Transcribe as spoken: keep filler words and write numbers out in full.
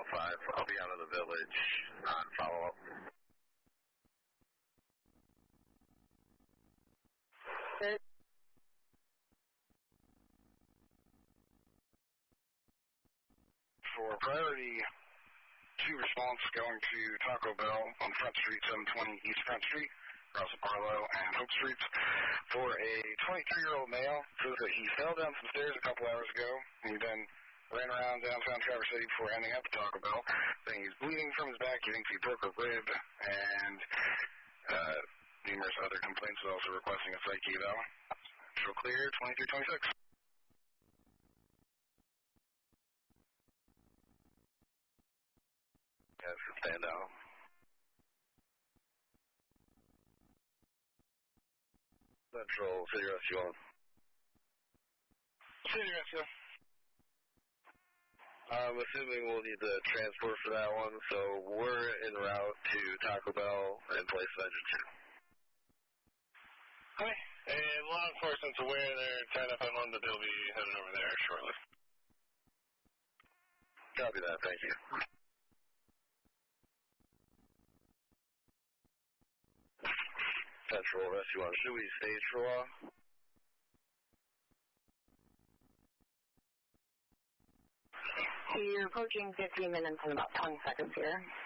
oh five. I'll be out of the village on follow-up. Okay. For priority two response, going to Taco Bell on Front Street, seven twenty East Front Street, across Barlow and Hope Streets, for a twenty-three-year-old male. Says that he fell down some stairs a couple hours ago. He then ran around downtown Traverse City before ending up at Taco Bell, saying he's bleeding from his back. He thinks he broke a rib, and uh, numerous other complaints, but also requesting a psych eval. Show clear, twenty-three twenty-six. Yes, stand out. Central City Rescue on. City Rescue. I'm assuming we'll need the transport for that one, so we're en route to Taco Bell and place of engine two. Okay, and law enforcement's aware they're tied up on one, but they'll be headed over there shortly. Copy that, thank you. Central Rescue on. Should we stage for a while? So you're approaching fifteen minutes in about twenty seconds here.